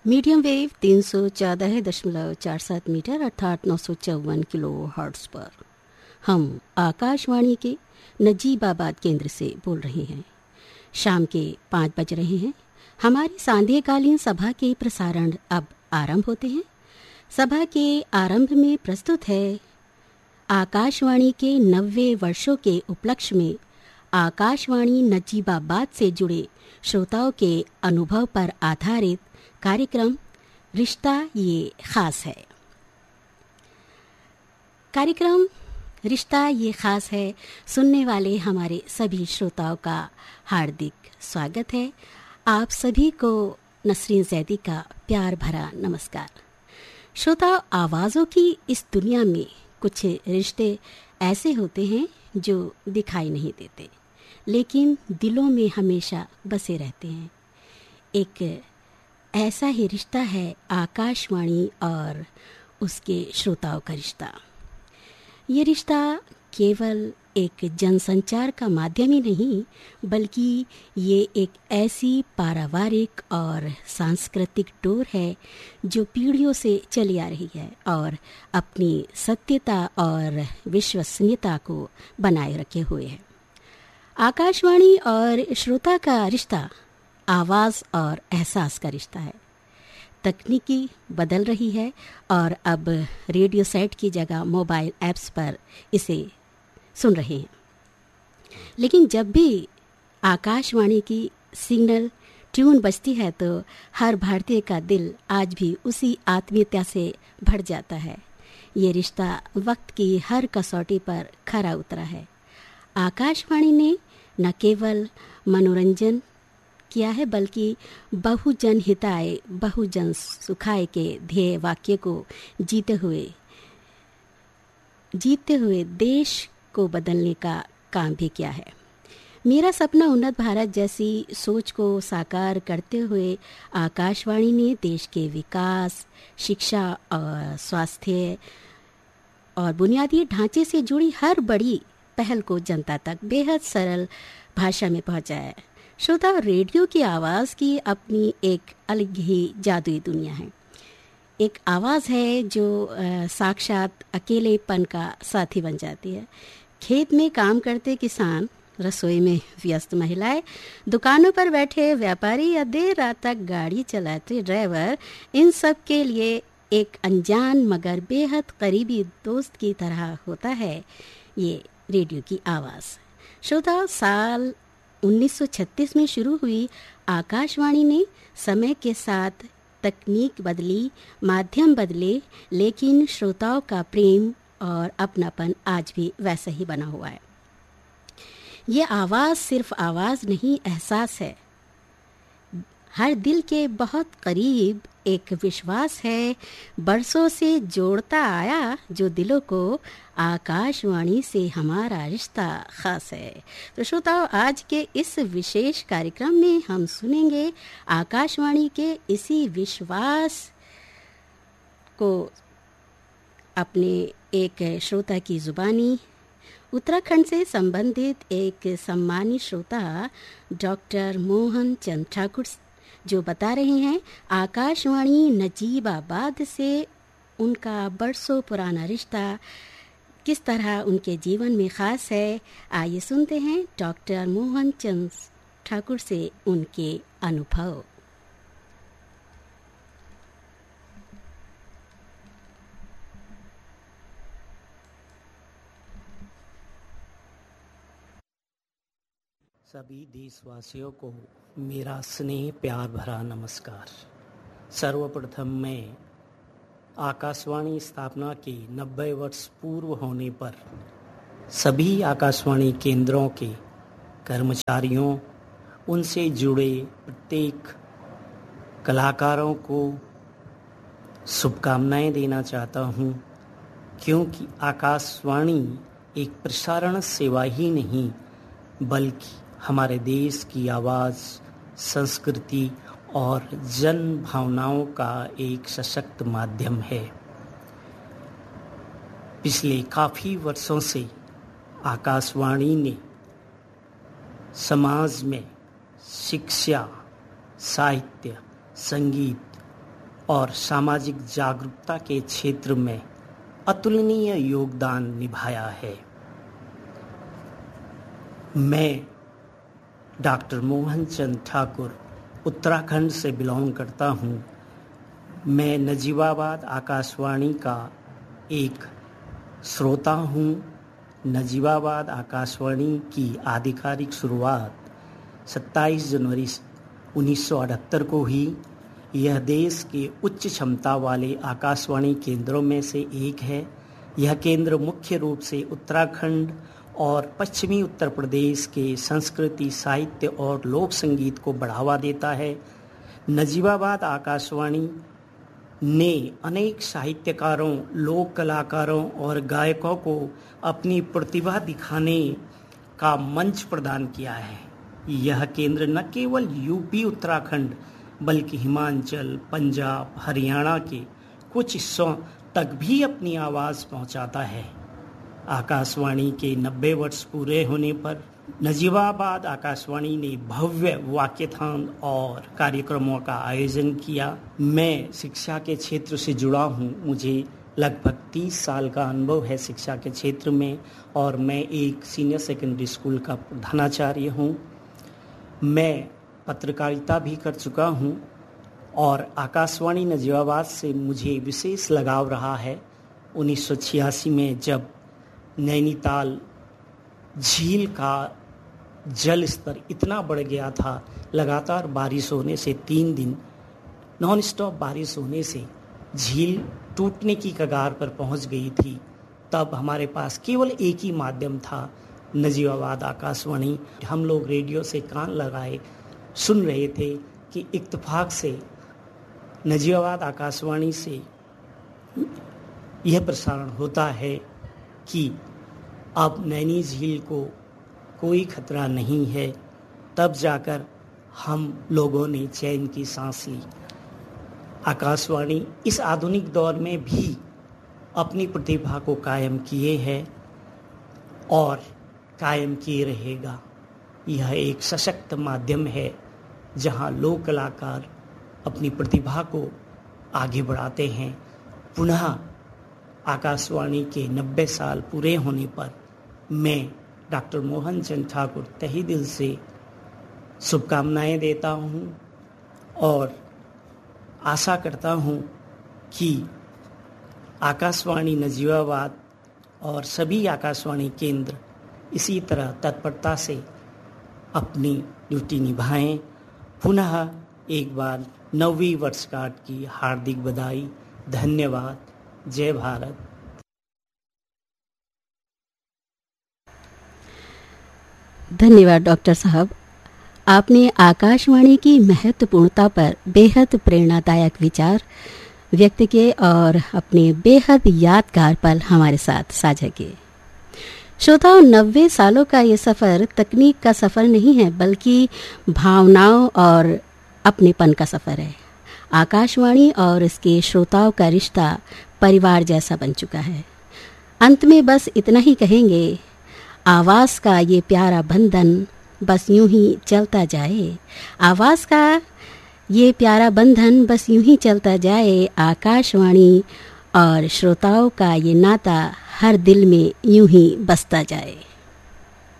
Medium wave 314.47 metre अर्थात 954 kilo hertz पर हम आकाशवाणी के नजीबाबाद केंद्र से बोल रहे हैं। शाम के 5 बज रहे हैं। हमारी सांध्यकालीन सभा के प्रसारण अब आरंभ होते हैं। सभा के आरंभ में प्रस्तुत है आकाशवाणी के 90 वर्षों के उपलक्ष्य में आकाशवाणी नजीबाबाद से जुड़े श्रोताओं के अनुभव पर आधारित कार्यक्रम रिश्ता ये खास है। कार्यक्रम रिश्ता ये खास है सुनने वाले हमारे सभी श्रोताओं का हार्दिक स्वागत है। आप सभी को नसरीन जैदी का प्यार भरा नमस्कार। श्रोता, आवाज़ों की इस दुनिया में कुछ रिश्ते ऐसे होते हैं जो दिखाई नहीं देते, लेकिन दिलों में हमेशा बसे रहते हैं। एक ऐसा ही रिश्ता है आकाशवाणी और उसके श्रोताओं का रिश्ता। ये रिश्ता केवल एक जनसंचार का माध्यम ही नहीं, बल्कि ये एक ऐसी पारिवारिक और सांस्कृतिक डोर है जो पीढ़ियों से चली आ रही है और अपनी सत्यता और विश्वसनीयता को बनाए रखे हुए है। आकाशवाणी और श्रोता का रिश्ता आवाज़ और एहसास का रिश्ता है। तकनीकी बदल रही है और अब रेडियो सेट की जगह मोबाइल ऐप्स पर इसे सुन रहे हैं, लेकिन जब भी आकाशवाणी की सिग्नल ट्यून बजती है तो हर भारतीय का दिल आज भी उसी आत्मीयता से भर जाता है। ये रिश्ता वक्त की हर कसौटी पर खरा उतरा है। आकाशवाणी ने न केवल मनोरंजन किया है, बल्कि बहुजन हिताय बहुजन सुखाय के ध्येय वाक्य को जीते हुए देश को बदलने का काम भी किया है। मेरा सपना उन्नत भारत जैसी सोच को साकार करते हुए आकाशवाणी ने देश के विकास, शिक्षा और स्वास्थ्य और बुनियादी ढांचे से जुड़ी हर बड़ी पहल को जनता तक बेहद सरल भाषा में पहुंचाया है। श्रोता, रेडियो की आवाज़ की अपनी एक अलग ही जादुई दुनिया है। एक आवाज़ है जो साक्षात अकेलेपन का साथी बन जाती है। खेत में काम करते किसान, रसोई में व्यस्त महिलाएं, दुकानों पर बैठे व्यापारी या देर रात तक गाड़ी चलाते ड्राइवर, इन सब के लिए एक अनजान मगर बेहद करीबी दोस्त की तरह होता है ये रेडियो की आवाज़। श्रोता, साल 1936 में शुरू हुई आकाशवाणी ने समय के साथ तकनीक बदली, माध्यम बदले, लेकिन श्रोताओं का प्रेम और अपनापन आज भी वैसा ही बना हुआ है। ये आवाज़ सिर्फ आवाज़ नहीं, एहसास है। हर दिल के बहुत करीब एक विश्वास है, बरसों से जोड़ता आया जो दिलों को। आकाशवाणी से हमारा रिश्ता खास है। तो श्रोताओं, आज के इस विशेष कार्यक्रम में हम सुनेंगे आकाशवाणी के इसी विश्वास को अपने एक श्रोता की जुबानी। उत्तराखंड से संबंधित एक सम्मानित श्रोता डॉक्टर मोहन चंद ठाकुर जो बता रहे हैं आकाशवाणी नजीबाबाद से उनका बरसों पुराना रिश्ता किस तरह उनके जीवन में खास है। आइए सुनते हैं डॉक्टर मोहन चंद ठाकुर से उनके अनुभव। सभी देशवासियों को मेरा स्नेह प्यार भरा नमस्कार। सर्वप्रथम मैं आकाशवाणी स्थापना के 90 वर्ष पूर्व होने पर सभी आकाशवाणी केंद्रों के कर्मचारियों, उनसे जुड़े प्रत्येक कलाकारों को शुभकामनाएं देना चाहता हूं, क्योंकि आकाशवाणी एक प्रसारण सेवा ही नहीं, बल्कि हमारे देश की आवाज़, संस्कृति और जन भावनाओं का एक सशक्त माध्यम है। पिछले काफ़ी वर्षों से आकाशवाणी ने समाज में शिक्षा, साहित्य, संगीत और सामाजिक जागरूकता के क्षेत्र में अतुलनीय योगदान निभाया है। मैं डॉक्टर मोहन चंद ठाकुर उत्तराखंड से बिलोंग करता हूँ। मैं नजीबाबाद आकाशवाणी का एक श्रोता हूँ। नजीबाबाद आकाशवाणी की आधिकारिक शुरुआत 27 जनवरी 1978 को हुई। यह देश के उच्च क्षमता वाले आकाशवाणी केंद्रों में से एक है। यह केंद्र मुख्य रूप से उत्तराखंड और पश्चिमी उत्तर प्रदेश के संस्कृति, साहित्य और लोक संगीत को बढ़ावा देता है। नजीबाबाद आकाशवाणी ने अनेक साहित्यकारों, लोक कलाकारों और गायकों को अपनी प्रतिभा दिखाने का मंच प्रदान किया है। यह केंद्र न केवल यूपी, उत्तराखंड बल्कि हिमाचल, पंजाब, हरियाणा के कुछ हिस्सों तक भी अपनी आवाज़ पहुंचाता है। आकाशवाणी के 90 वर्ष पूरे होने पर नजीबाबाद आकाशवाणी ने भव्य वाक्यथान और कार्यक्रमों का आयोजन किया। मैं शिक्षा के क्षेत्र से जुड़ा हूँ। मुझे लगभग 30 साल का अनुभव है शिक्षा के क्षेत्र में और मैं एक सीनियर सेकेंडरी स्कूल का प्रधानाचार्य हूँ। मैं पत्रकारिता भी कर चुका हूँ और आकाशवाणी नजीबाबाद से मुझे विशेष लगाव रहा है। 1986 में जब नैनीताल झील का जल स्तर इतना बढ़ गया था, लगातार बारिश होने से 3 दिन नॉन स्टॉप बारिश होने से झील टूटने की कगार पर पहुंच गई थी, तब हमारे पास केवल एक ही माध्यम था, नजीबाबाद आकाशवाणी। हम लोग रेडियो से कान लगाए सुन रहे थे कि इत्तेफाक से नजीबाबाद आकाशवाणी से यह प्रसारण होता है कि अब नैनी झील को कोई खतरा नहीं है। तब जाकर हम लोगों ने चैन की सांस ली। आकाशवाणी इस आधुनिक दौर में भी अपनी प्रतिभा को कायम किए है और कायम किए रहेगा। यह एक सशक्त माध्यम है जहां लोक कलाकार अपनी प्रतिभा को आगे बढ़ाते हैं। पुनः आकाशवाणी के 90 साल पूरे होने पर मैं डॉक्टर मोहन चंद ठाकुर तहे दिल से शुभकामनाएं देता हूं और आशा करता हूं कि आकाशवाणी नजीबाबाद और सभी आकाशवाणी केंद्र इसी तरह तत्परता से अपनी ड्यूटी निभाएं। पुनः एक बार 9वीं वर्षगांठ की हार्दिक बधाई। धन्यवाद। जय भारत। धन्यवाद डॉक्टर साहब। आपने आकाशवाणी की महत्वपूर्णता पर बेहद प्रेरणादायक विचार व्यक्त किए और अपने बेहद यादगार पल हमारे साथ साझा किए। श्रोताओं, 90 सालों का ये सफ़र तकनीक का सफ़र नहीं है बल्कि भावनाओं और अपनेपन का सफ़र है। आकाशवाणी और इसके श्रोताओं का रिश्ता परिवार जैसा बन चुका है। अंत में बस इतना ही कहेंगे, आवाज़ का ये प्यारा बंधन बस यूं ही चलता जाए। आवाज़ का ये प्यारा बंधन बस यूं ही चलता जाए। आकाशवाणी और श्रोताओं का ये नाता हर दिल में यूं ही बसता जाए।